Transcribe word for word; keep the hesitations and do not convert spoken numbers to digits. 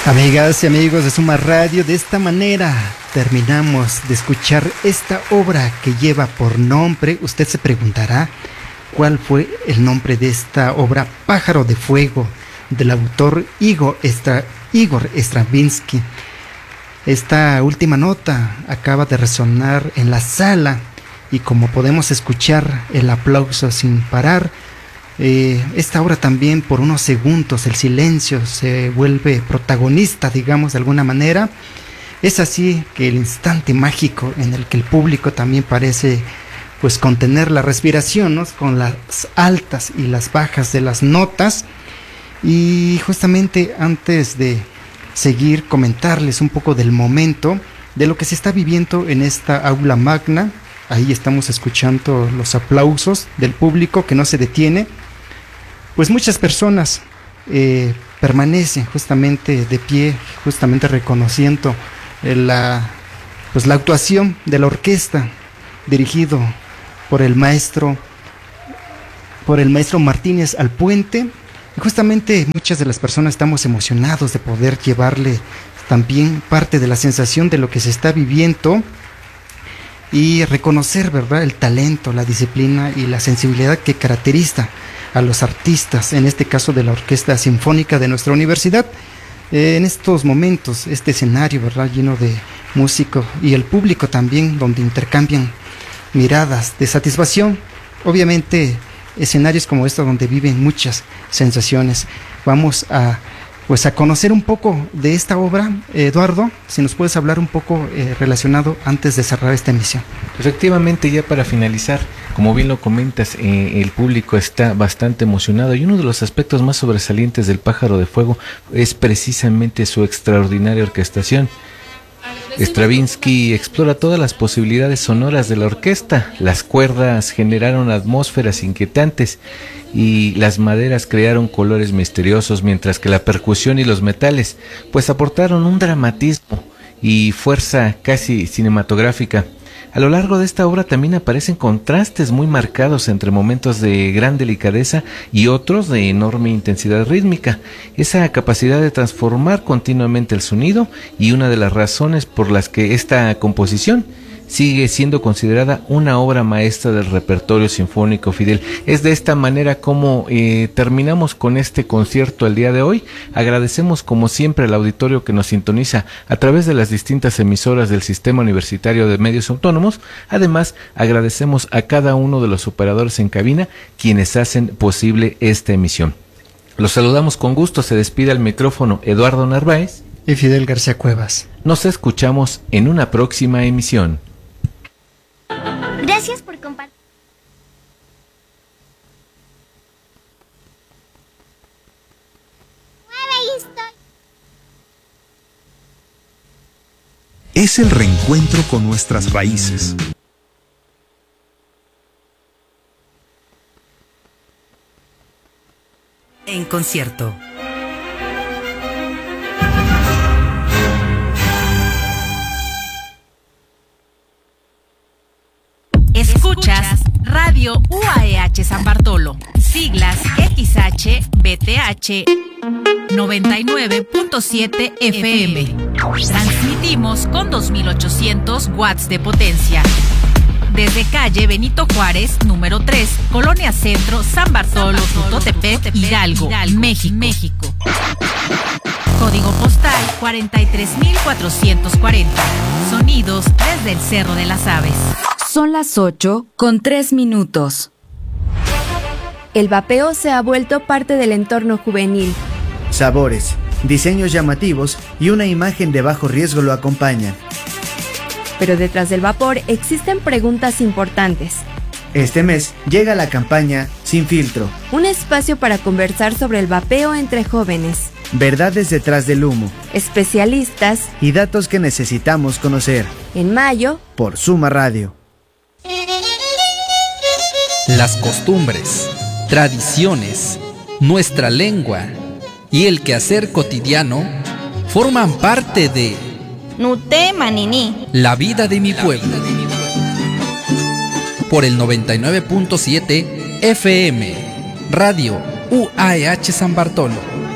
Amigas y amigos de Suma Radio, de esta manera terminamos de escuchar esta obra que lleva por nombre, usted se preguntará, ¿cuál fue el nombre de esta obra? Pájaro de Fuego, del autor Igor, Stra- Igor Stravinsky. Esta última nota acaba de resonar en la sala y como podemos escuchar el aplauso sin parar, Eh, esta obra también por unos segundos el silencio se vuelve protagonista, digamos de alguna manera. Es así que el instante mágico en el que el público también parece pues contener la respiración, ¿no? Con las altas y las bajas de las notas. Y justamente antes de seguir, comentarles un poco del momento, de lo que se está viviendo en esta aula magna. Ahí estamos escuchando los aplausos del público que no se detiene. Pues muchas personas eh, permanecen justamente de pie, justamente reconociendo eh, la, pues la actuación de la orquesta dirigido por el maestro, por el maestro Martínez Alpuente. Y justamente muchas de las personas estamos emocionados de poder llevarle también parte de la sensación de lo que se está viviendo y reconocer, ¿verdad?, el talento, la disciplina y la sensibilidad que caracteriza a los artistas, en este caso de la Orquesta Sinfónica de nuestra universidad. Eh, en estos momentos, este escenario, ¿verdad?, lleno de músicos y el público también, donde intercambian miradas de satisfacción. Obviamente, escenarios como estos donde viven muchas sensaciones. Vamos a pues a conocer un poco de esta obra. Eduardo, si nos puedes hablar un poco eh, relacionado antes de cerrar esta emisión. Efectivamente, ya para finalizar, como bien lo comentas, eh, el público está bastante emocionado y uno de los aspectos más sobresalientes del Pájaro de Fuego es precisamente su extraordinaria orquestación. Stravinsky explora todas las posibilidades sonoras de la orquesta. Las cuerdas generaron atmósferas inquietantes y las maderas crearon colores misteriosos, mientras que la percusión y los metales pues aportaron un dramatismo y fuerza casi cinematográfica. A lo largo de esta obra también aparecen contrastes muy marcados entre momentos de gran delicadeza y otros de enorme intensidad rítmica. Esa capacidad de transformar continuamente el sonido y una de las razones por las que esta composición sigue siendo considerada una obra maestra del repertorio sinfónico, Fidel. Es de esta manera como eh, terminamos con este concierto el día de hoy. Agradecemos como siempre al auditorio que nos sintoniza a través de las distintas emisoras del Sistema Universitario de Medios Autónomos. Además, agradecemos a cada uno de los operadores en cabina quienes hacen posible esta emisión. Los saludamos con gusto. Se despide al micrófono Eduardo Narváez y Fidel García Cuevas. Nos escuchamos en una próxima emisión. Gracias por compartir. Es el reencuentro con nuestras raíces. En concierto. Escuchas Radio U A E H San Bartolo, siglas X H B T H noventa y nueve punto siete F M. Transmitimos con dos mil ochocientos watts de potencia. Desde calle Benito Juárez, número tres, Colonia Centro, San Bartolo, Tutotepec, Hidalgo, México. México. Código postal cuarenta y tres mil cuatrocientos cuarenta. Sonidos desde el Cerro de las Aves. Son las ocho con tres minutos. El vapeo se ha vuelto parte del entorno juvenil. Sabores, diseños llamativos y una imagen de bajo riesgo lo acompañan. Pero detrás del vapor existen preguntas importantes. Este mes llega la campaña Sin Filtro. Un espacio para conversar sobre el vapeo entre jóvenes. Verdades detrás del humo. Especialistas. Y datos que necesitamos conocer. En mayo. Por Suma Radio. Las costumbres, tradiciones, nuestra lengua y el quehacer cotidiano forman parte de Nute Manini, la vida de mi pueblo. Por el noventa y nueve punto siete F M, Radio U A E H San Bartolo.